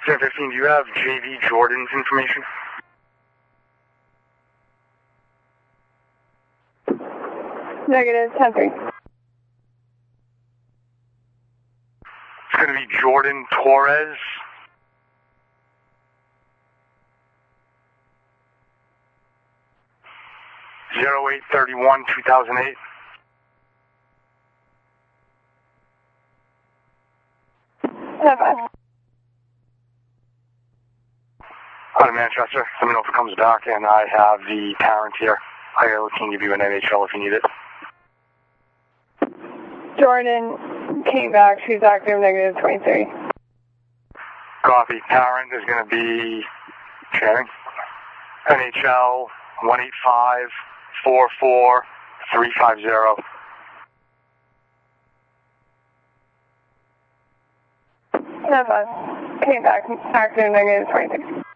1015, do you have JV Jordan's information? Negative, 10-3. It's going to be Jordan Torres. (0831) 2008. Out of Manchester. Let me know if it comes back, and I have the parent here. I can give you an NHL if you need it. Jordan came back. She's active, negative 23. Copy. Parent is going to be Channing. NHL 185-44-350. Came back. Active, negative 23.